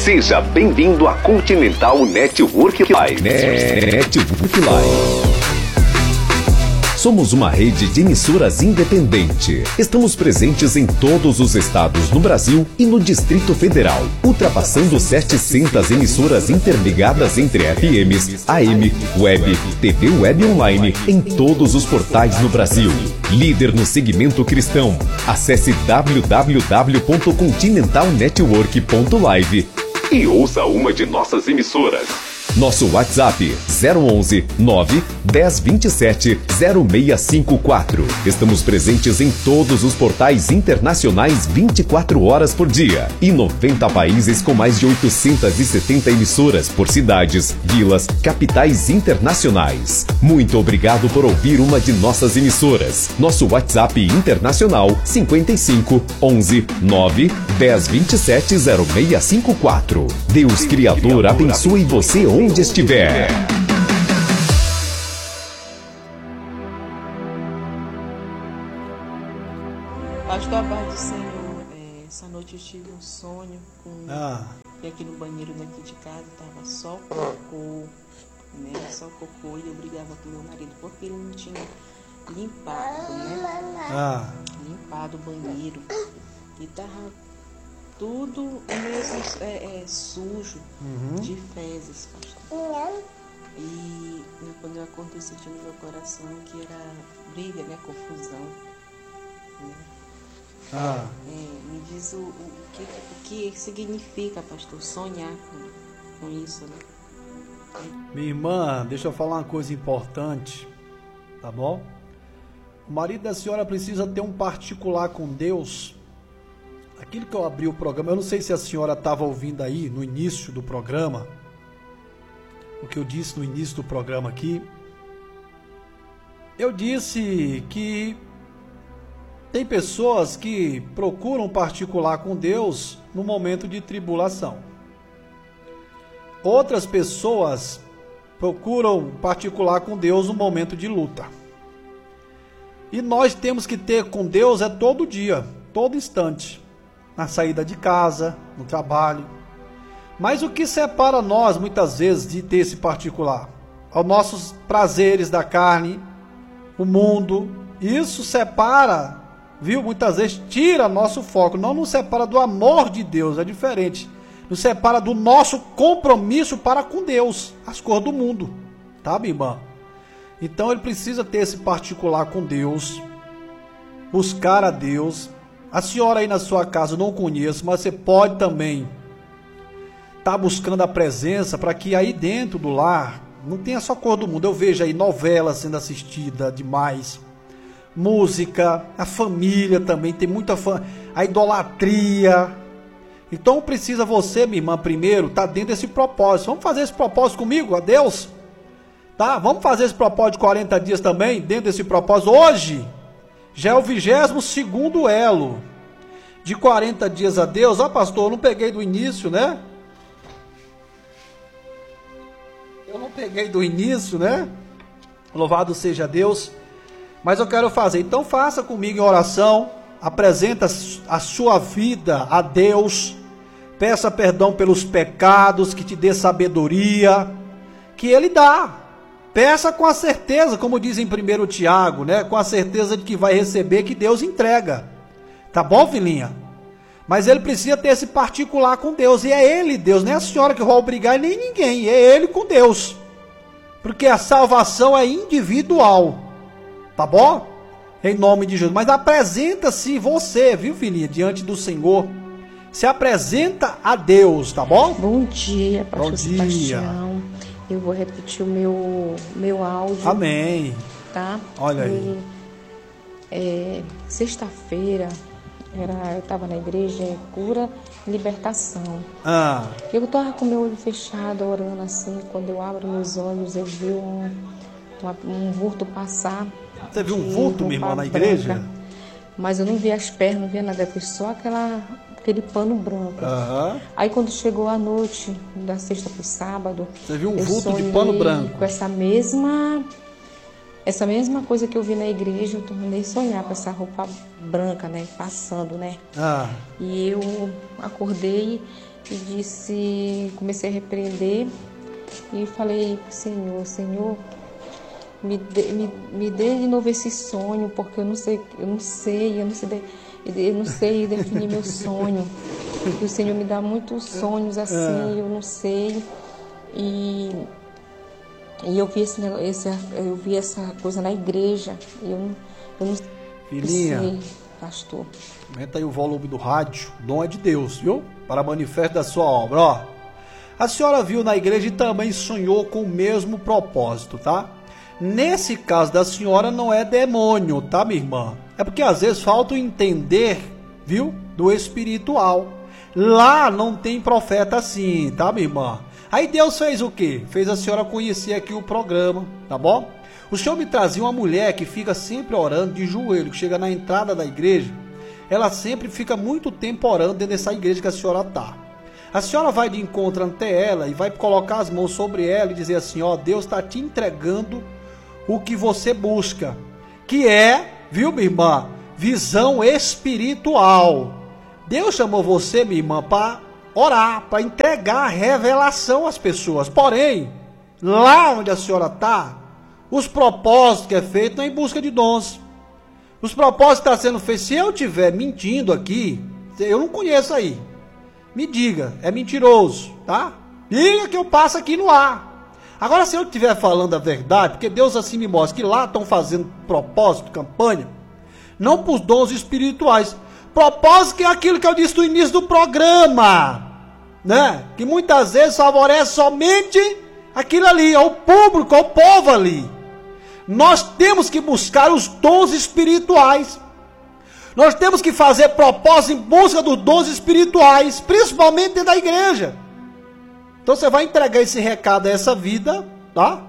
Seja bem-vindo à Continental Network Live. Network Live. Somos uma rede de emissoras independente. Estamos presentes em todos os estados no Brasil e no Distrito Federal, ultrapassando 700 emissoras interligadas entre FMs, AM, Web, TV Web Online em todos os portais no Brasil. Líder no segmento cristão. Acesse www.continentalnetwork.live e ouça uma de nossas emissoras. Nosso WhatsApp 011 9 10 27 0654. Estamos presentes em todos os portais internacionais 24 horas por dia e 90 países com mais de 870 emissoras por cidades, vilas, capitais internacionais. Muito obrigado por ouvir uma de nossas emissoras. Nosso WhatsApp internacional 55 11 9 10 27 0654. Deus Criador abençoe você onde estiver. Pastor, a paz do Senhor, essa noite eu tive um sonho e aqui no banheiro daqui de casa estava só cocô, né? Só cocô, e eu brigava com meu marido porque ele não tinha limpado, né? Limpado o banheiro e tava tudo mesmo sujo de fezes, pastor. E quando eu acordei, senti no meu coração que era briga, né? Confusão. Né? Me diz o que significa, pastor, sonhar com isso, né? Minha irmã, deixa eu falar uma coisa importante, tá bom? O marido da senhora precisa ter um particular com Deus. Aquilo que eu abri o programa, eu não sei se a senhora estava ouvindo aí no início do programa, o que eu disse no início do programa aqui. Eu disse que tem pessoas que procuram particular com Deus no momento de tribulação. Outras pessoas procuram particular com Deus no momento de luta. E nós temos que ter com Deus todo dia, todo instante. Na saída de casa, no trabalho. Mas o que separa nós, muitas vezes, de ter esse particular? Os nossos prazeres da carne, o mundo. Isso separa, viu? Muitas vezes tira nosso foco. Não nos separa do amor de Deus, é diferente. Nos separa do nosso compromisso para com Deus, as coisas do mundo. Tá, minha irmã? Então ele precisa ter esse particular com Deus, buscar a Deus. A senhora aí na sua casa não conhece, mas você pode também estar buscando a presença para que aí dentro do lar não tenha só cor do mundo. Eu vejo aí novela sendo assistida demais, música, a família também, tem muita a idolatria. Então precisa você, minha irmã, primeiro, estar dentro desse propósito. Vamos fazer esse propósito comigo, a Deus? Tá? Vamos fazer esse propósito de 40 dias também, dentro desse propósito. Hoje já é o 22º elo de 40 dias a Deus. Ó, pastor, eu não peguei do início, né? Louvado seja Deus. Mas eu quero fazer. Então faça comigo em oração. Apresenta a sua vida a Deus. Peça perdão pelos pecados, que te dê sabedoria, que Ele dá. Peça com a certeza, como diz em 1 Tiago, né? Com a certeza de que vai receber, que Deus entrega. Tá bom, filhinha? Mas ele precisa ter esse particular com Deus. E é ele, Deus, nem a senhora que vai obrigar, nem ninguém. É ele com Deus. Porque a salvação é individual. Tá bom? Em nome de Jesus. Mas apresenta-se você, viu, filhinha? Diante do Senhor. Se apresenta a Deus, tá bom? Bom dia, pastor Bom dia. Sebastião. Eu vou repetir o meu áudio. Amém. Tá? Olha aí. Sexta-feira, eu estava na igreja, cura e libertação. Eu estava com meu olho fechado, orando assim. Quando eu abro meus olhos, eu vi um vulto passar. Você viu um vulto, minha irmã, na igreja? Branca. Mas eu não vi as pernas, não vi nada. Foi só aquele pano branco. Aí quando chegou a noite, da sexta para o sábado, você viu um vulto de pano branco? Com essa mesma essa mesma coisa que eu vi na igreja, eu tornei sonhar com essa roupa branca, né? Passando, né? E eu acordei e disse, comecei a repreender e falei pro Senhor, Senhor, me dê de novo esse sonho, porque eu não sei definir meu sonho. E o Senhor me dá muitos sonhos assim, eu não sei. E eu vi essa coisa na igreja. Eu não Filhinha, sei, pastor. Aumenta aí o volume do rádio. O dom é de Deus, viu? Para manifesto da sua obra. Ó, a senhora viu na igreja e também sonhou com o mesmo propósito, tá? Nesse caso da senhora não é demônio, tá, minha irmã? É porque às vezes falta o entender, viu? Do espiritual. Lá não tem profeta assim, tá, minha irmã? Aí Deus fez o quê? Fez a senhora conhecer aqui o programa, tá bom? O Senhor me trazia uma mulher que fica sempre orando de joelho, que chega na entrada da igreja, ela sempre fica muito tempo orando dentro dessa igreja que a senhora tá. A senhora vai de encontro ante ela e vai colocar as mãos sobre ela e dizer assim, ó, Deus está te entregando o que você busca, que é, viu, minha irmã, visão espiritual. Deus chamou você, minha irmã, para orar, para entregar a revelação às pessoas. Porém, lá onde a senhora está, os propósitos que é feito não é em busca de dons. Os propósitos que estão sendo feitos, se eu estiver mentindo aqui, eu não conheço aí. Me diga, é mentiroso, tá? Diga que eu passo aqui no ar. Agora, se eu estiver falando a verdade, porque Deus assim me mostra que lá estão fazendo propósito, campanha, não para os dons espirituais. Propósito que é aquilo que eu disse no início do programa, né? Que muitas vezes favorece somente aquilo ali, ao público, ao povo ali. Nós temos que buscar os dons espirituais. Nós temos que fazer propósito em busca dos dons espirituais, principalmente dentro da igreja. Então você vai entregar esse recado a essa vida, tá?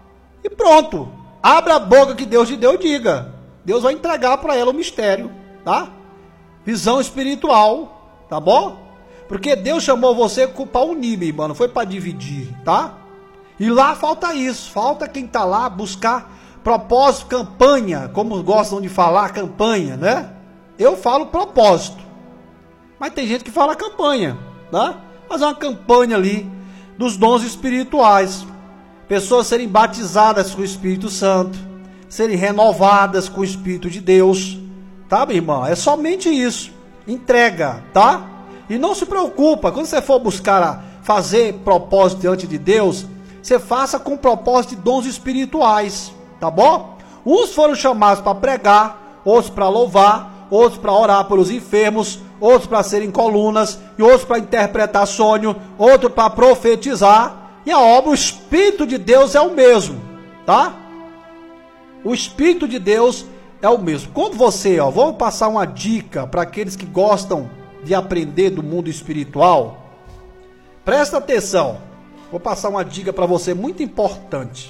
E pronto. Abra a boca que Deus te deu e diga. Deus vai entregar para ela o mistério, tá? Visão espiritual, tá bom? Porque Deus chamou você para unir, meu irmão, não foi para dividir, tá? E lá falta isso, falta quem tá lá buscar propósito, campanha, como gostam de falar, campanha, né? Eu falo propósito, mas tem gente que fala campanha, tá? Mas é uma campanha ali dos dons espirituais, pessoas serem batizadas com o Espírito Santo, serem renovadas com o Espírito de Deus, tá, minha irmã? É somente isso, entrega, tá? E não se preocupa, quando você for buscar fazer propósito diante de Deus, você faça com propósito de dons espirituais, tá bom? Uns foram chamados para pregar, outros para louvar, outros para orar pelos enfermos, outros para serem colunas, e outros para interpretar sonho, outros para profetizar, e a obra, o Espírito de Deus é o mesmo, tá? O Espírito de Deus é o mesmo. Quando você, ó, vou passar uma dica para aqueles que gostam de aprender do mundo espiritual, presta atenção, vou passar uma dica para você muito importante.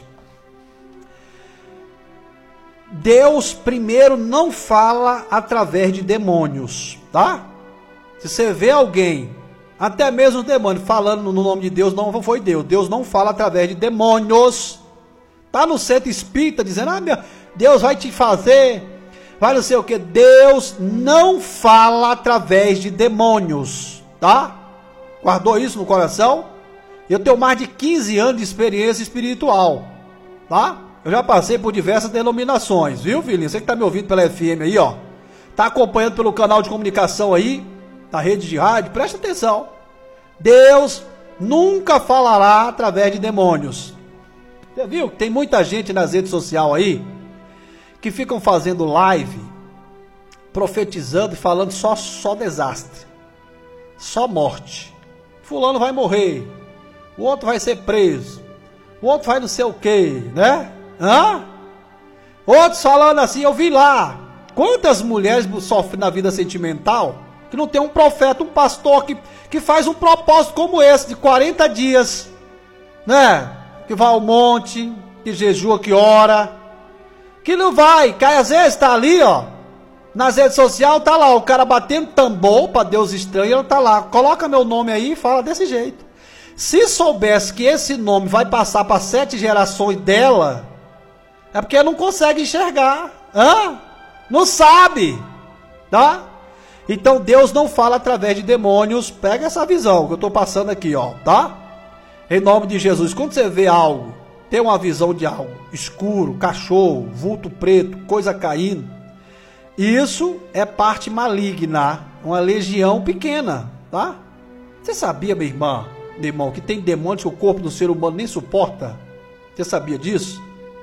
Deus primeiro não fala através de demônios, tá? Se você vê alguém, até mesmo os demônios, falando no nome de Deus, não foi Deus. Deus não fala através de demônios. Tá no centro espírita dizendo, meu Deus vai te fazer, vai não sei o que. Deus não fala através de demônios, tá? Guardou isso no coração? Eu tenho mais de 15 anos de experiência espiritual, tá? Eu já passei por diversas denominações, viu, filhinho? Você que tá me ouvindo pela FM aí, ó, tá acompanhando pelo canal de comunicação aí, na rede de rádio, presta atenção. Deus nunca falará através de demônios. Você viu? Tem muita gente nas redes sociais aí que ficam fazendo live, profetizando e falando só desastre, só morte. Fulano vai morrer, o outro vai ser preso, o outro vai não sei o que, né? Outros falando assim, eu vi lá, quantas mulheres sofrem na vida sentimental, que não tem um profeta, um pastor que faz um propósito como esse, de 40 dias, né? Que vai ao monte, que jejua, que ora, que não vai, que às vezes tá ali, ó, nas redes sociais, tá lá, o cara batendo tambor para Deus estranho, ele tá lá, coloca meu nome aí e fala desse jeito. Se soubesse que esse nome vai passar para 7 gerações dela, É porque não consegue enxergar. Não sabe. Tá? Então Deus não fala através de demônios. Pega essa visão que eu estou passando aqui, ó, tá? Em nome de Jesus. Quando você vê algo, tem uma visão de algo escuro, cachorro, vulto preto, coisa caindo, isso é parte maligna, uma legião pequena, tá? Você sabia, minha irmã, meu irmão, que tem demônios que o corpo do ser humano nem suporta? Você sabia disso?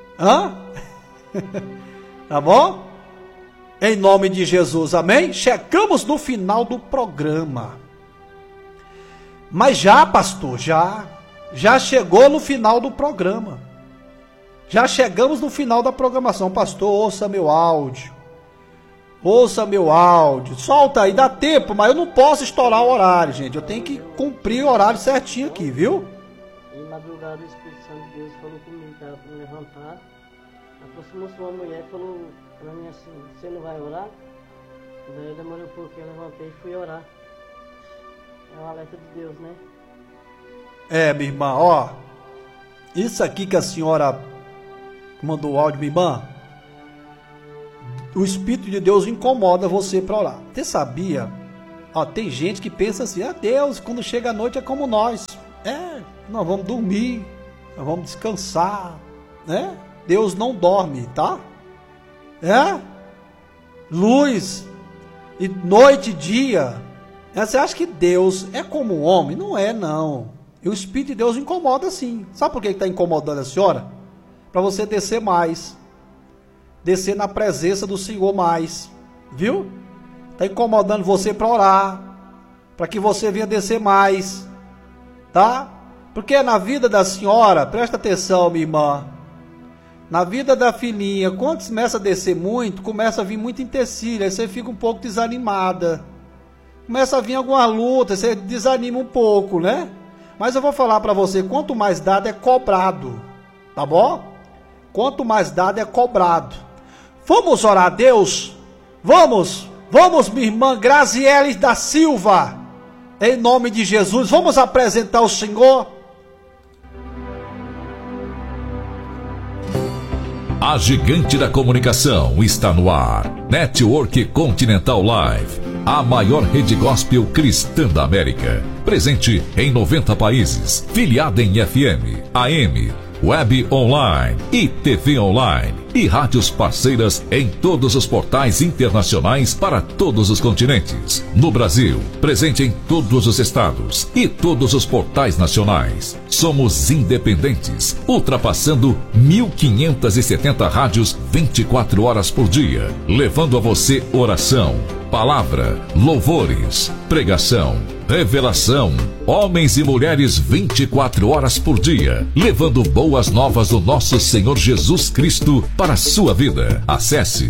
Tá bom? Em nome de Jesus, amém? Chegamos no final do programa. Mas já, pastor, já chegou no final do programa. Já chegamos no final da programação. Pastor, ouça meu áudio. Ouça meu áudio. Solta aí, dá tempo, mas eu não posso estourar o horário, gente. Eu tenho que cumprir o horário certinho aqui, viu? Em madrugada, o Espírito Santo de Deus falou comigo que era para me levantar. Aproximou-se uma mulher e falou para mim assim: você não vai orar? Daí eu demorei um pouquinho, eu levantei e fui orar. É o alerta de Deus, né? Minha irmã, ó. Isso aqui que a senhora mandou o áudio, minha irmã, o Espírito de Deus incomoda você para orar. Você sabia? Ó, tem gente que pensa assim: Deus, quando chega a noite é como nós. Nós vamos dormir, nós vamos descansar, né? Deus não dorme, tá? Luz, e noite e dia. Você acha que Deus é como um homem? Não é, não. E o Espírito de Deus incomoda sim. Sabe por que está incomodando a senhora? Para você descer mais. Descer na presença do Senhor mais. Viu? Está incomodando você para orar. Para que você venha descer mais. Tá? Porque na vida da senhora, presta atenção, minha irmã. Na vida da filhinha, quando começa a descer muito, começa a vir muito empecilho. Aí você fica um pouco desanimada. Começa a vir alguma luta, você desanima um pouco, né? Mas eu vou falar para você, quanto mais dado é cobrado, tá bom? Quanto mais dado é cobrado. Vamos orar a Deus? Vamos, minha irmã Graziele da Silva, em nome de Jesus, vamos apresentar o Senhor. A gigante da comunicação está no ar. Network Continental Live, a maior rede gospel cristã da América. Presente em 90 países, filiada em FM, AM, web online e TV online. E rádios parceiras em todos os portais internacionais para todos os continentes. No Brasil, presente em todos os estados e todos os portais nacionais. Somos independentes, ultrapassando 1.570 rádios 24 horas por dia, levando a você oração, palavra, louvores, pregação, revelação, homens e mulheres 24 horas por dia, levando boas novas do nosso Senhor Jesus Cristo para a sua vida. Acesse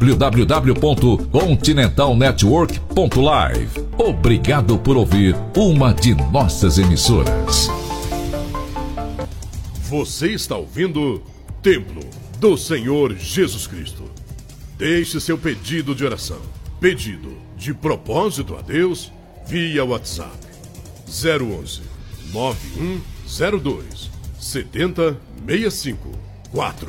www.continentalnetwork.live. Obrigado por ouvir uma de nossas emissoras. Você está ouvindo Templo do Senhor Jesus Cristo. Deixe seu pedido de oração, pedido de propósito a Deus, via WhatsApp 011 9102 7065 4.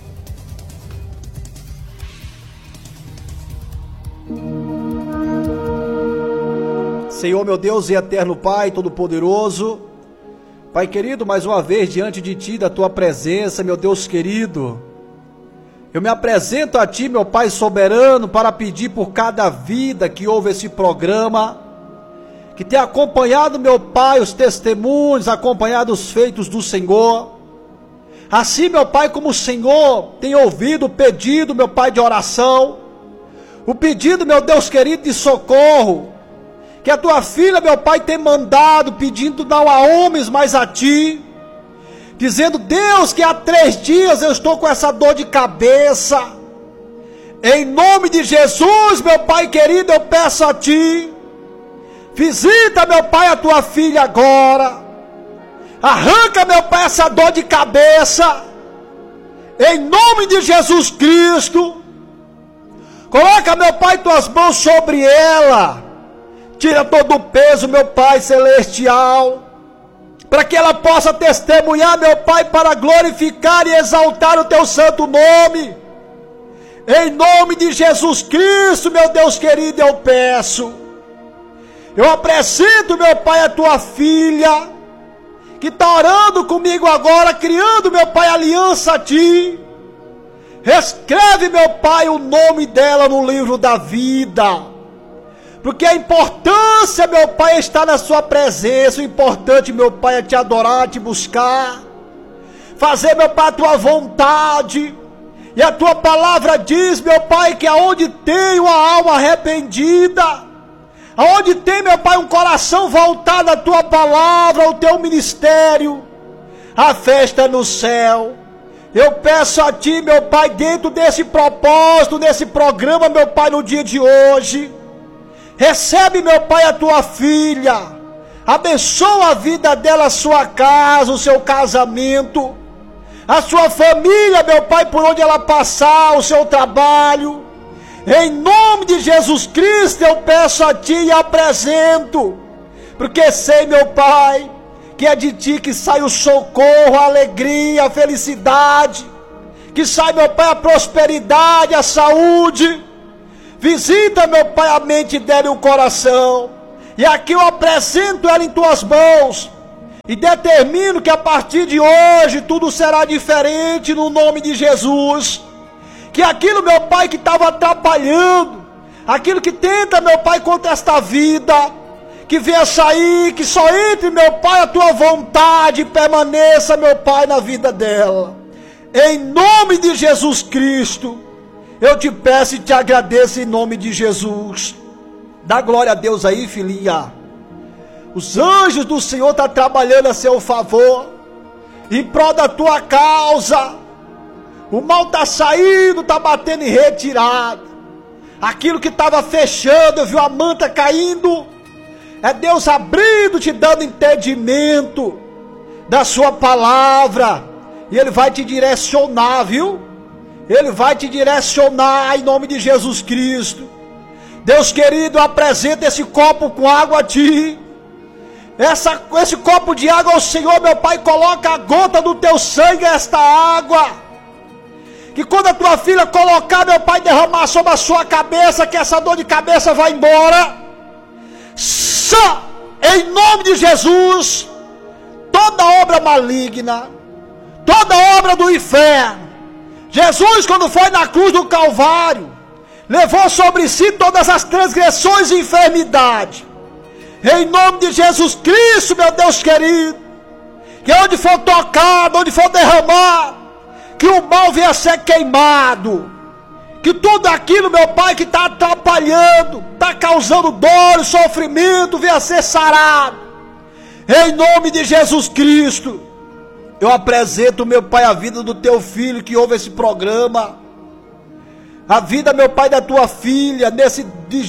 Senhor, meu Deus e eterno Pai Todo-Poderoso, Pai querido, mais uma vez diante de Ti, da Tua presença, meu Deus querido, eu me apresento a Ti, meu Pai soberano, para pedir por cada vida que ouve esse programa, que tem acompanhado, meu Pai, os testemunhos, acompanhado os feitos do Senhor. Assim, meu Pai, como o Senhor tem ouvido o pedido, meu Pai, de oração, o pedido, meu Deus querido, de socorro, que a Tua filha, meu Pai, tem mandado, pedindo não a homens, mas a Ti, dizendo: Deus, que há 3 dias eu estou com essa dor de cabeça, em nome de Jesus, meu Pai querido, eu peço a Ti, visita, meu Pai, a Tua filha agora, arranca, meu Pai, essa dor de cabeça, em nome de Jesus Cristo, coloca, meu Pai, Tuas mãos sobre ela, tira todo o peso, meu Pai celestial, para que ela possa testemunhar, meu Pai, para glorificar e exaltar o teu santo nome. Em nome de Jesus Cristo, meu Deus querido, eu peço. Eu apresento, meu Pai, a tua filha, que está orando comigo agora, criando, meu Pai, aliança a ti. Escreve, meu Pai, o nome dela no livro da vida, porque a importância, meu Pai, está na sua presença. O importante, meu Pai, é te adorar, te buscar, fazer, meu Pai, a tua vontade. E a tua palavra diz, meu Pai, que aonde tem uma alma arrependida, aonde tem, meu Pai, um coração voltado à tua palavra, ao teu ministério, a festa no céu. Eu peço a ti, meu Pai, dentro desse propósito, nesse programa, meu Pai, no dia de hoje, recebe, meu Pai, a tua filha, abençoa a vida dela, a sua casa, o seu casamento, a sua família, meu Pai, por onde ela passar, o seu trabalho. Em nome de Jesus Cristo eu peço a ti e apresento, porque sei, meu Pai, que é de ti que sai o socorro, a alegria, a felicidade, que sai, meu Pai, a prosperidade, a saúde. Visita, meu Pai, a mente dela e o coração, e aqui eu apresento ela em tuas mãos, e determino que a partir de hoje tudo será diferente no nome de Jesus. Que aquilo, meu Pai, que estava atrapalhando, aquilo que tenta, meu Pai, contra esta vida, que venha sair, que só entre, meu Pai, a tua vontade e permaneça, meu Pai, na vida dela. Em nome de Jesus Cristo, eu te peço e te agradeço em nome de Jesus. Dá glória a Deus aí, filhinha. Os anjos do Senhor estão trabalhando a seu favor, em prol da tua causa. O mal está saindo, está batendo em retirada. Aquilo que estava fechando, eu vi a manta caindo. É Deus abrindo, te dando entendimento da sua palavra. E Ele vai te direcionar, viu? Ele vai te direcionar em nome de Jesus Cristo. Deus querido, apresenta esse copo com água a ti. Esse copo de água ao Senhor, meu Pai, coloca a gota do teu sangue nesta água. Que quando a tua filha colocar, meu Pai, derramar sobre a sua cabeça, que essa dor de cabeça vai embora. Só em nome de Jesus, toda obra maligna, toda obra do inferno. Jesus, quando foi na cruz do Calvário, levou sobre si todas as transgressões e enfermidade. Em nome de Jesus Cristo, meu Deus querido, que onde for tocado, onde for derramado, que o mal venha a ser queimado, que tudo aquilo, meu Pai, que está atrapalhando, está causando dor e sofrimento, venha a ser sarado. Em nome de Jesus Cristo, eu apresento, meu Pai, a vida do teu filho que ouve esse programa, a vida, meu Pai, da tua filha, nesse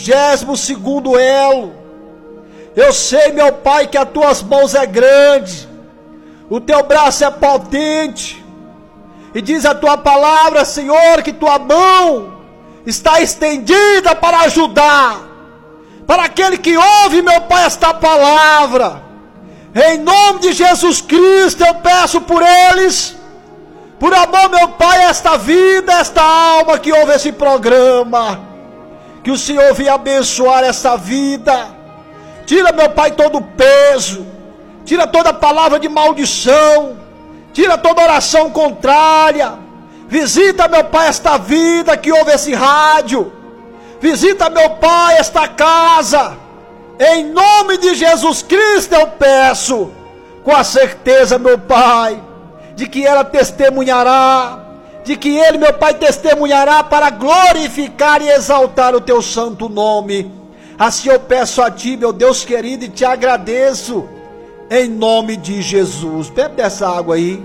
22º elo. Eu sei, meu Pai, que as tuas mãos é grande, o teu braço é potente, e diz a tua palavra, Senhor, que tua mão está estendida para ajudar, para aquele que ouve, meu Pai, esta palavra. Em nome de Jesus Cristo eu peço por eles, por amor, meu Pai, esta vida, esta alma que ouve esse programa, que o Senhor venha abençoar essa vida. Tira, meu Pai, todo o peso, tira toda palavra de maldição, tira toda oração contrária. Visita, meu Pai, esta vida que ouve esse rádio. Visita, meu Pai, esta casa. Em nome de Jesus Cristo eu peço, com a certeza, meu Pai, de que ela testemunhará, de que ele, meu Pai, testemunhará para glorificar e exaltar o teu santo nome. Assim eu peço a ti, meu Deus querido, e te agradeço, em nome de Jesus. Bebe dessa água aí.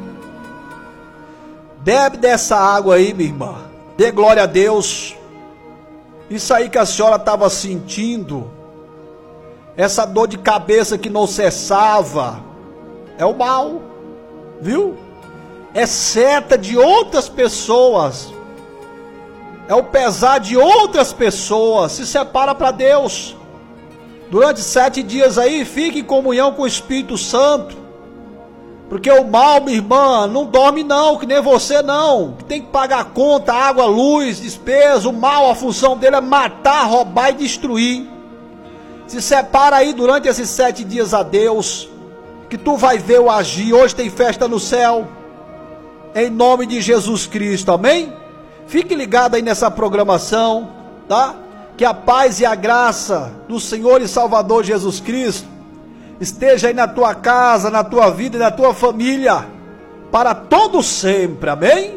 Bebe dessa água aí, minha irmã. Dê glória a Deus. Isso aí que a senhora estava sentindo, essa dor de cabeça que não cessava, é o mal, viu? É seta de outras pessoas, é o pesar de outras pessoas. Se separa para Deus. Durante 7 dias aí, fique em comunhão com o Espírito Santo. Porque o mal, minha irmã, não dorme não, que nem você não. Tem que pagar conta, água, luz, despesa. O mal, a função dele é matar, roubar e destruir. Se separa aí durante esses 7 dias a Deus, que tu vai ver o agir. Hoje tem festa no céu, em nome de Jesus Cristo, amém? Fique ligado aí nessa programação, tá? Que a paz e a graça do Senhor e Salvador Jesus Cristo esteja aí na tua casa, na tua vida e na tua família, para todo sempre, amém?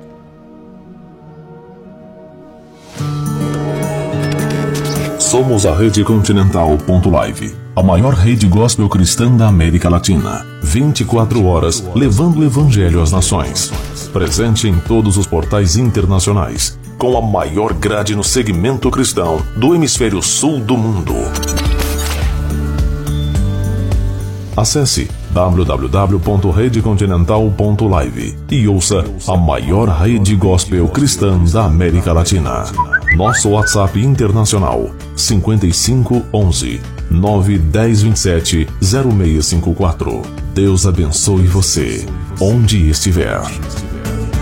Somos a Rede Continental.live, a maior rede gospel cristã da América Latina. 24 horas levando o evangelho às nações. Presente em todos os portais internacionais, com a maior grade no segmento cristão do hemisfério sul do mundo. Acesse www.redecontinental.live e ouça a maior rede gospel cristã da América Latina. Nosso WhatsApp internacional 5511 91027 0654. Deus abençoe você, onde estiver.